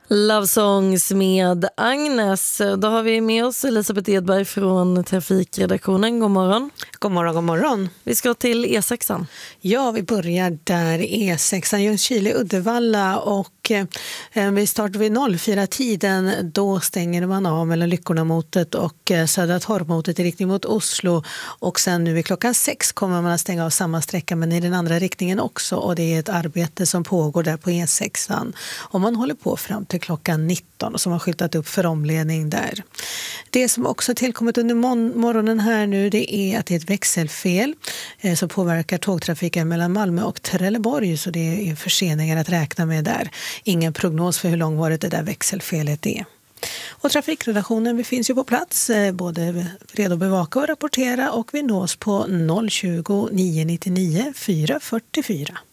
Love Songs med Agnes. Då har vi med oss Elisabeth Edberg från Trafikredaktionen. God morgon. God morgon, god morgon. Vi ska till E6. Ja, vi börjar där E6, Ljungskile, Uddevalla, och vi startar vid 04-tiden. Då stänger man av mellan Lyckornamotet och Södra Torgmotet i riktning mot Oslo. Och sen nu vid klockan 6 kommer man att stänga av samma sträcka, men i den andra riktningen också. Och det är ett arbete som pågår där på E6. Och man håller på fram till klockan 19 och som har skyltat upp för omledning där. Det som också har tillkommit under morgonen här nu, det är att det är ett växelfel som påverkar tågtrafiken mellan Malmö och Trelleborg, så det är förseningar att räkna med där. Ingen prognos för hur långvarigt det där växelfelet är. Och trafikredaktionen, vi finns ju på plats, både redo att bevaka och rapportera, och vi nås på 020 999 444.